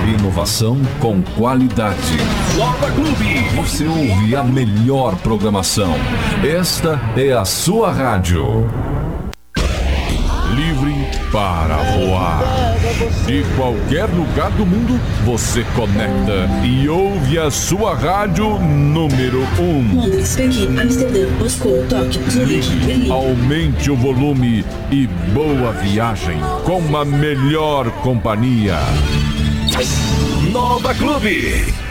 Inovação com qualidade. Nova Clube. Você ouve a melhor programação. Esta é a sua rádio. Livre para voar. De qualquer lugar do mundo, você conecta e ouve a sua rádio número 1. Londres, Pequim, Amsterdã, Moscou, Tóquio, Zurique, Berlim. Aumente o volume e boa viagem com a melhor companhia. Nova Clube.